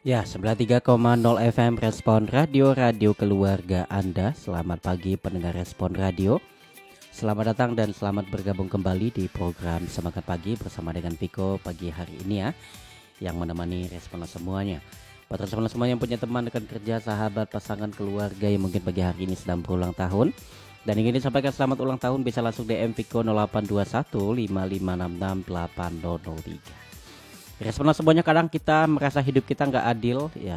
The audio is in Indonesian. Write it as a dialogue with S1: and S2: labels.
S1: Ya, 93,0 FM Respon Radio, radio keluarga Anda. Selamat pagi pendengar Respon Radio. Selamat datang dan selamat bergabung kembali di program Semangat Pagi bersama dengan Viko pagi hari ini ya, yang menemani Respon semuanya. Buat Respon semuanya yang punya teman, rekan kerja, sahabat, pasangan, keluarga yang mungkin pagi hari ini sedang berulang tahun dan ingin disampaikan selamat ulang tahun, bisa langsung DM Viko 0821 5566 8003. Respon semuanya, kadang kita merasa hidup kita nggak adil ya,